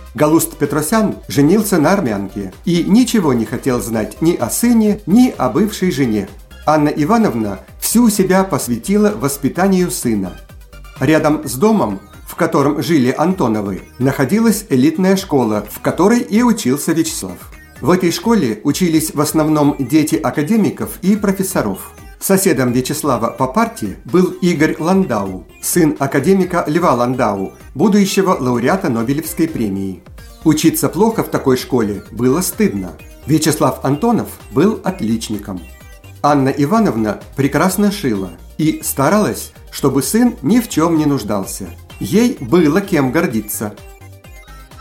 Галуст Петросян женился на армянке и ничего не хотел знать ни о сыне, ни о бывшей жене. Анна Ивановна всю себя посвятила воспитанию сына. Рядом с домом, в котором жили Антоновы, находилась элитная школа, в которой и учился Вячеслав. В этой школе учились в основном дети академиков и профессоров. Соседом Вячеслава по парте был Игорь Ландау, сын академика Льва Ландау, будущего лауреата Нобелевской премии. Учиться плохо в такой школе было стыдно. Вячеслав Антонов был отличником. Анна Ивановна прекрасно шила и старалась, чтобы сын ни в чем не нуждался. Ей было кем гордиться.